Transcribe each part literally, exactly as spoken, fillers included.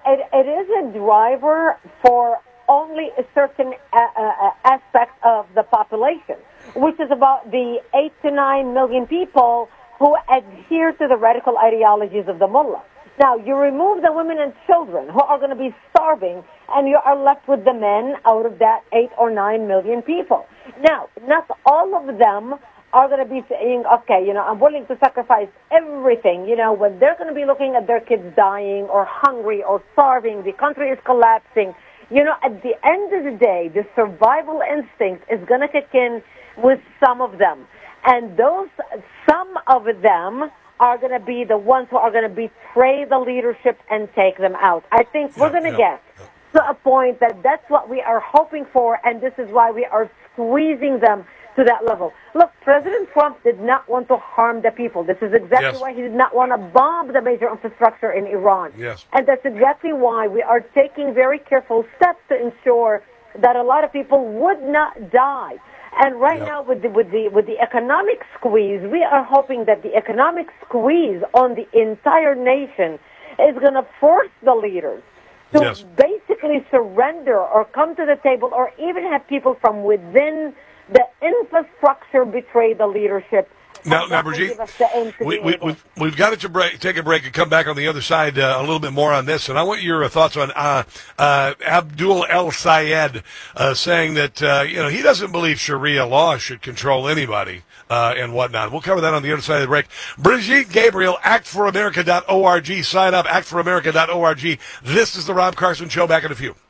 it, it is a driver for only a certain uh, uh, aspect of the population, which is about the eight to nine million people who adhere to the radical ideologies of the mullah. Now, you remove the women and children who are going to be starving, and you are left with the men out of that eight or nine million people. Now, not all of them are going to be saying, okay, you know, I'm willing to sacrifice everything. You know, when they're going to be looking at their kids dying or hungry or starving, the country is collapsing. You know, at the end of the day, the survival instinct is going to kick in with some of them. And those, some of them are going to be the ones who are going to betray the leadership and take them out. I think we're going to yeah, get yeah. to a point that that's what we are hoping for, and this is why we are squeezing them to that level. Look, President Trump did not want to harm the people. This is exactly Yes. why he did not want to bomb the major infrastructure in Iran. Yes. And that's exactly why we are taking very careful steps to ensure that a lot of people would not die. And right Yep. now, with the, with the with the economic squeeze, we are hoping that the economic squeeze on the entire nation is going to force the leaders to Yes. basically surrender or come to the table, or even have people from within the infrastructure betray the leadership. Now, And now that will Brigitte, give us the aim to we, be we, able- we've, we've got to break, take a break and come back on the other side uh, a little bit more on this. And I want your uh, thoughts on uh, uh, Abdul El Sayed uh, saying that uh, you know he doesn't believe Sharia law should control anybody uh, and whatnot. We'll cover that on the other side of the break. Brigitte Gabriel, act for america dot org. Sign up, act for america dot org. This is the Rob Carson Show. Back in a few.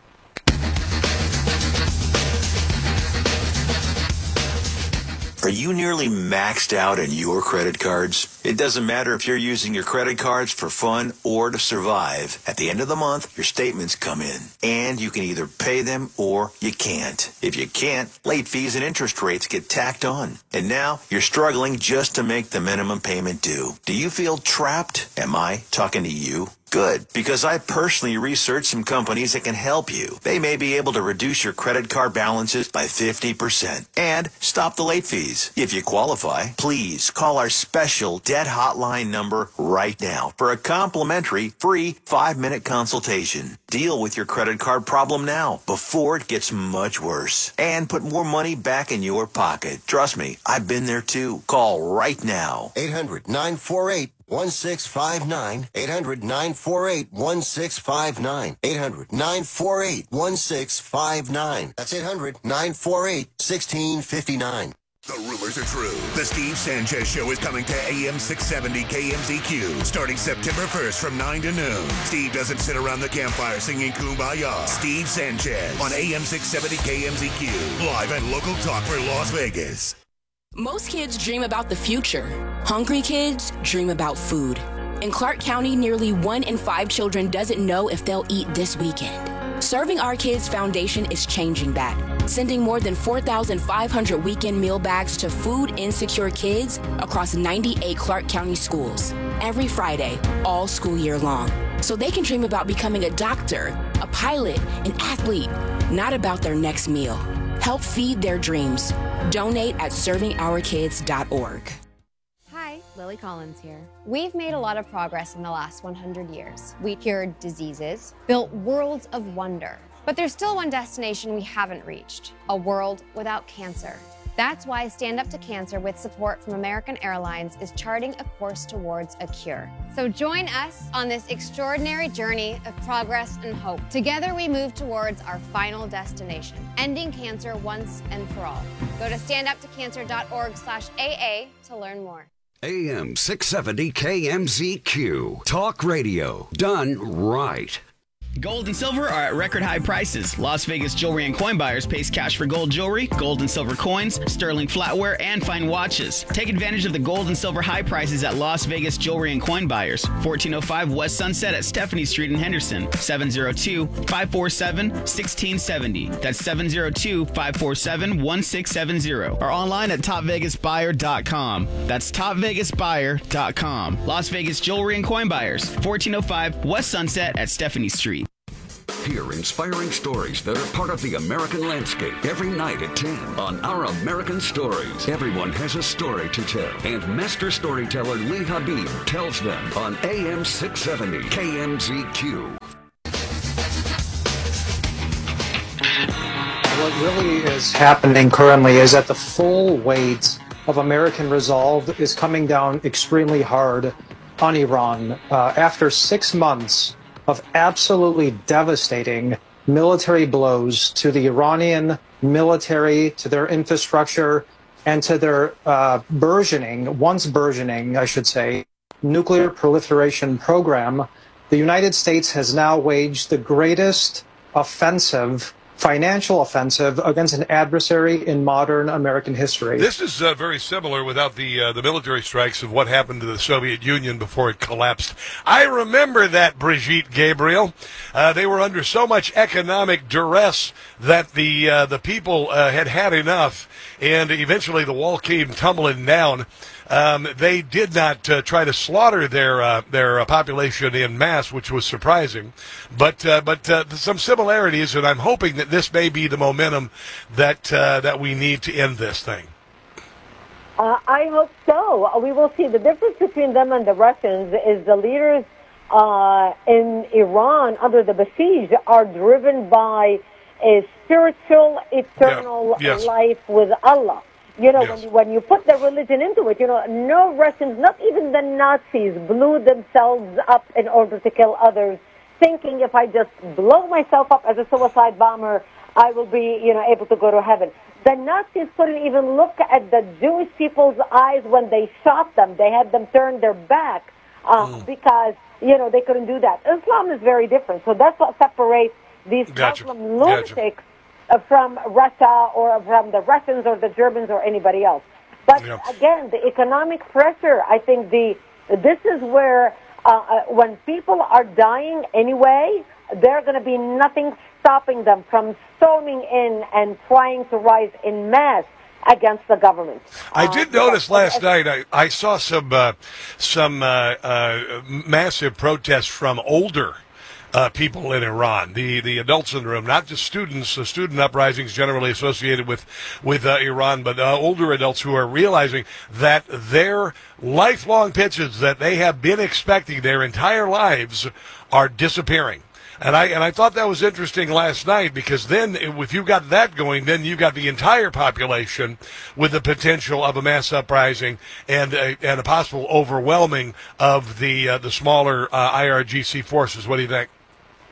Are you nearly maxed out on your credit cards? It doesn't matter if you're using your credit cards for fun or to survive. At the end of the month, your statements come in, and you can either pay them or you can't. If you can't, late fees and interest rates get tacked on. And now you're struggling just to make the minimum payment due. Do you feel trapped? Am I talking to you? Good, because I personally researched some companies that can help you. They may be able to reduce your credit card balances by fifty percent and stop the late fees. If you qualify, please call our special debt hotline number right now for a complimentary free five-minute consultation. Deal with your credit card problem now before it gets much worse and put more money back in your pocket. Trust me, I've been there too. Call right now. eight hundred nine four eight one six five nine. eight hundred nine four eight one six five nine. eight hundred nine four eight one six five nine. That's eight hundred nine four eight one six five nine. The rumors are true. The Steve Sanchez Show is coming to A M six seventy K M Z Q starting September first from nine to noon. Steve doesn't sit around the campfire singing Kumbaya. Steve Sanchez on A M six seventy K M Z Q. Live and local talk for Las Vegas. Most kids dream about the future. Hungry kids dream about food. In Clark County, nearly one in five children doesn't know if they'll eat this weekend. Serving Our Kids Foundation is changing that, sending more than four thousand five hundred weekend meal bags to food insecure kids across ninety-eight Clark County schools every Friday, all school year long, so they can dream about becoming a doctor, a pilot, an athlete, not about their next meal. Help feed their dreams. Donate at serving our kids dot org. Hi, Lily Collins here. We've made a lot of progress in the last one hundred years. We cured diseases, built worlds of wonder. But there's still one destination we haven't reached, a world without cancer. That's why Stand Up to Cancer, with support from American Airlines, is charting a course towards a cure. So join us on this extraordinary journey of progress and hope. Together we move towards our final destination, ending cancer once and for all. Go to stand up to cancer dot org slash A A to learn more. A M six seventy K M Z Q. Talk radio done right. Gold and silver are at record high prices. Las Vegas Jewelry and Coin Buyers pays cash for gold jewelry, gold and silver coins, sterling flatware, and fine watches. Take advantage of the gold and silver high prices at Las Vegas Jewelry and Coin Buyers. fourteen oh five West Sunset at Stephanie Street in Henderson. seven oh two, five four seven, one six seven oh. That's seven oh two, five four seven, one six seven oh. Or online at top vegas buyer dot com. That's top vegas buyer dot com. Las Vegas Jewelry and Coin Buyers. fourteen oh five West Sunset at Stephanie Street. Hear inspiring stories that are part of the American landscape every night at ten on Our American Stories. Everyone has a story to tell, and master storyteller Lee Habib tells them on A M six seventy K M Z Q. what really is happening currently is that the full weight of American resolve is coming down extremely hard on Iran. Uh, after six months of absolutely devastating military blows to the Iranian military, to their infrastructure, and to their uh, burgeoning, once burgeoning, I should say, nuclear proliferation program, the United States has now waged the greatest offensive, financial offensive against an adversary in modern American history. This is uh, very similar without the uh, the military strikes of what happened to the Soviet Union before it collapsed. I remember that, Brigitte Gabriel. Uh, they were under so much economic duress that the uh, the people uh, had had enough, and eventually the wall came tumbling down. Um, they did not uh, try to slaughter their uh, their uh, population in mass, which was surprising, but uh, but uh, some similarities, and I'm hoping that this may be the momentum that uh, that we need to end this thing. Uh, I hope so. We will see. The difference between them and the Russians is the leaders uh, in Iran under the Bashij are driven by a spiritual, eternal yeah. yes. life with Allah. You know, yes. when, you, when you put the religion into it, you know, no Russians, not even the Nazis, blew themselves up in order to kill others, thinking if I just blow myself up as a suicide bomber, I will be, you know, able to go to heaven. The Nazis couldn't even look at the Jewish people's eyes when they shot them. They had them turn their back uh, mm. because, you know, they couldn't do that. Islam is very different. So that's what separates these gotcha. Muslim lunatics Gotcha. from Russia or from the Russians or the Germans or anybody else. But yep. again, the economic pressure, I think the this is where uh, uh, when people are dying anyway, there are going to be nothing stopping them from storming in and trying to rise in mass against the government. I uh, did notice yeah, last night, I, I saw some, uh, some uh, uh, massive protests from older Uh, people in Iran, the the adults in the room, not just students. The student uprisings generally associated with with uh, Iran, but uh, older adults who are realizing that their lifelong pitches that they have been expecting their entire lives are disappearing. And I and I thought that was interesting last night, because then if you've got that going, then you've got the entire population with the potential of a mass uprising and a, and a possible overwhelming of the uh, the smaller uh, I R G C forces. What do you think?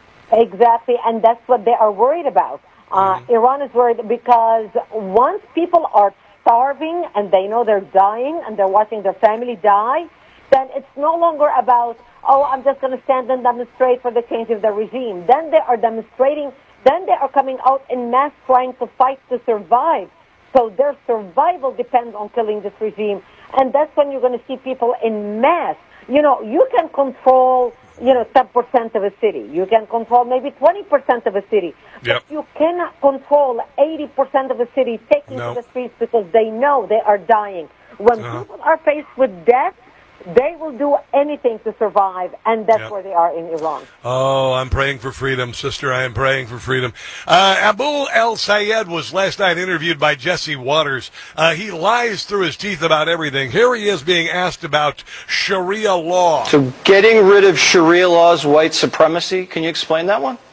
Exactly, and that's what they are worried about. Uh, mm-hmm. Iran is worried because once people are starving and they know they're dying and they're watching their family die, then it's no longer about, oh, I'm just going to stand and demonstrate for the change of the regime. Then they are demonstrating, then they are coming out in mass trying to fight to survive. So their survival depends on killing this regime, and that's when you're going to see people in mass. You know, you can control, you know, ten percent of a city. You can control maybe twenty percent of a city. Yep. But you cannot control eighty percent of a city taking no. to the streets because they know they are dying. When uh-huh. people are faced with death, they will do anything to survive, and that's yep. where they are in Iran. Oh, I'm praying for freedom, sister. I am praying for freedom. Uh, Abul El-Sayed was last night interviewed by Jesse Waters. Uh, he lies through his teeth about everything. Here he is being asked about Sharia law. So getting rid of Sharia law is white supremacy. Can you explain that one?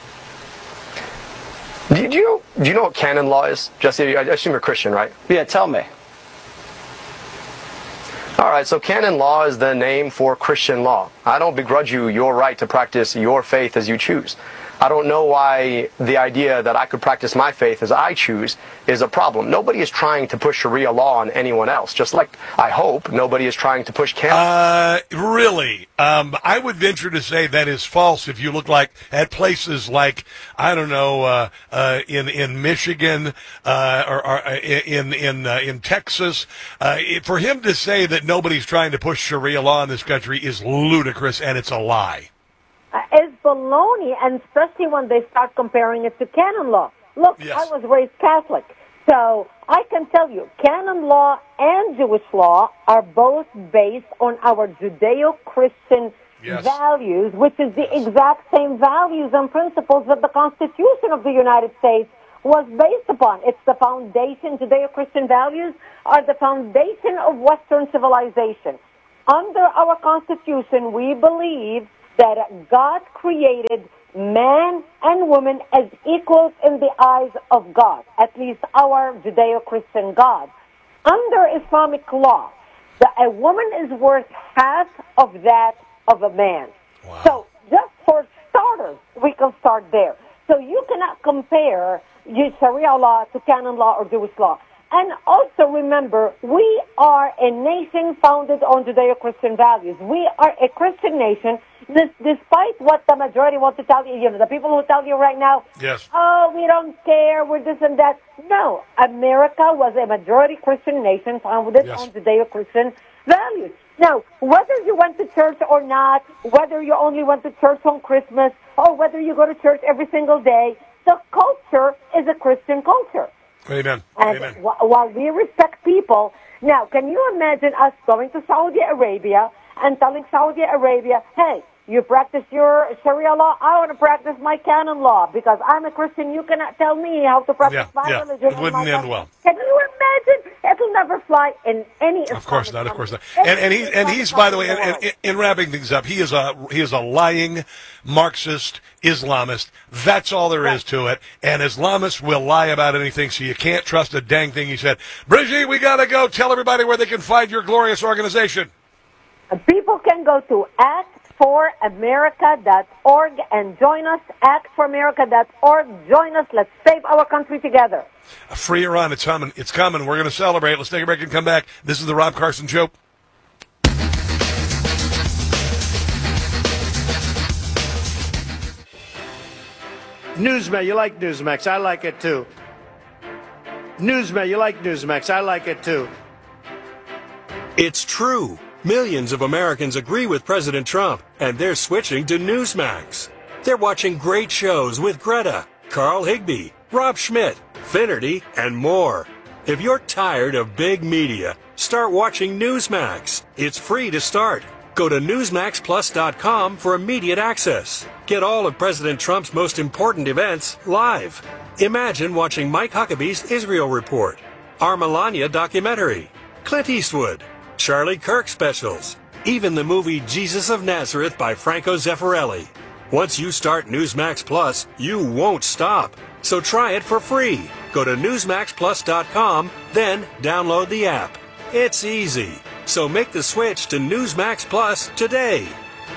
Do you, do you know, do you know what canon law is? Jesse, I assume you're Christian, right? Yeah, tell me. All right, so canon law is the name for Christian law. I don't begrudge you your right to practice your faith as you choose. I don't know why the idea that I could practice my faith as I choose is a problem. Nobody is trying to push Sharia law on anyone else, just like I hope nobody is trying to push canon. Uh, really? Um, I would venture to say that is false if you look like at places like, I don't know, uh, uh, in, in Michigan, uh, or, or in, in, uh, in Texas. Uh, it, for him to say that nobody's trying to push Sharia law in this country is ludicrous, and it's a lie. Uh, it's baloney, and especially when they start comparing it to canon law. Look, yes. I was raised Catholic, so I can tell you, canon law and Jewish law are both based on our Judeo-Christian yes. values, which is the exact same values and principles that the Constitution of the United States was based upon. It's the foundation. Judeo-Christian values are the foundation of Western civilization. Under our Constitution, we believe that God created man and woman as equals in the eyes of God, at least our Judeo-Christian God. Under Islamic law, the, a woman is worth half of that of a man. Wow. So just for starters, we can start there. So you cannot compare Sharia law to canon law or Jewish law. And also remember, we are a nation founded on Judeo-Christian values. We are a Christian nation, this, despite what the majority want to tell you. You know, the people who tell you right now, yes. oh, we don't care, we're this and that. No, America was a majority Christian nation founded yes. on Judeo-Christian values. Now, whether you went to church or not, whether you only went to church on Christmas, or whether you go to church every single day, the culture is a Christian culture. Amen. And Amen. Wh- while we respect people, now, can you imagine us going to Saudi Arabia and telling Saudi Arabia, hey, you practice your Sharia law, I want to practice my canon law because I'm a Christian. You cannot tell me how to practice Yeah, my yeah. religion. It wouldn't end well. Can you imagine? It'll never fly in any. Of course not. Of course not. Any And, and he and he's, by the way, Islamic and, country and, in wrapping things up, he is a he is a lying Marxist Islamist. That's all there is to it. And Islamists will lie about anything, so you can't trust a dang thing he said. Brigitte, we gotta go. Tell everybody where they can find your glorious organization. People can go to act for america dot org and join us. act for america dot org. Join us. Let's save our country together. Free Iran, it's coming. It's coming. We're going to celebrate. Let's take a break and come back. This is the Rob Carson Show. Newsmax, you like Newsmax. I like it too. Newsmax, you like Newsmax. I like it too. It's true. Millions of Americans agree with President Trump, and they're switching to Newsmax. They're watching great shows with Greta, Carl Higbie, Rob Schmidt, Finnerty, and more. If you're tired of big media, start watching Newsmax. It's free to start. Go to newsmax plus dot com for immediate access. Get all of President Trump's most important events live. Imagine watching Mike Huckabee's Israel Report, our Melania documentary, Clint Eastwood, Charlie Kirk specials, even the movie Jesus of Nazareth by Franco Zeffirelli. Once you start Newsmax Plus, you won't stop. So try it for free. Go to newsmax plus dot com, then download the app. It's easy. So make the switch to Newsmax Plus today.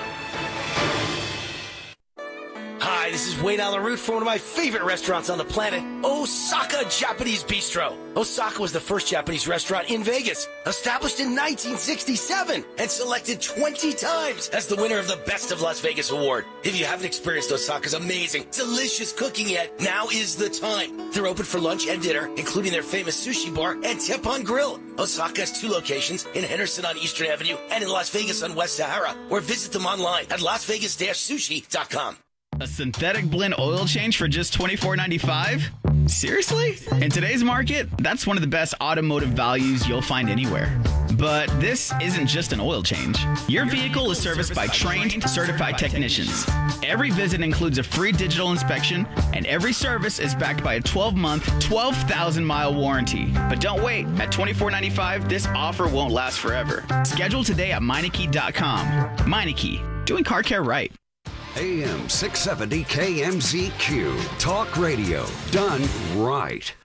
Hi, this is Wayne Allen Root for one of my favorite restaurants on the planet, Osaka Japanese Bistro. Osaka was the first Japanese restaurant in Vegas, established in nineteen sixty-seven and selected twenty times as the winner of the Best of Las Vegas award. If you haven't experienced Osaka's amazing, delicious cooking yet, now is the time. They're open for lunch and dinner, including their famous sushi bar and Teppan Grill. Osaka has two locations in Henderson on Eastern Avenue and in Las Vegas on West Sahara, or visit them online at las vegas dash sushi dot com. A synthetic blend oil change for just twenty-four ninety-five? Seriously? In today's market, that's one of the best automotive values you'll find anywhere. But this isn't just an oil change. Your vehicle is serviced by trained, certified technicians. Every visit includes a free digital inspection, and every service is backed by a twelve-month, twelve thousand mile warranty. But don't wait. At twenty-four ninety-five, this offer won't last forever. Schedule today at Meineke dot com. Meineke, doing car care right. A M six seventy K M Z Q. Talk radio done right.